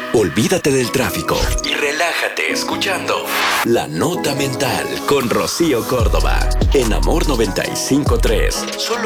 Olvídate del tráfico y relájate escuchando La Nota Mental con Rocío Córdoba en Amor 95.3. Solo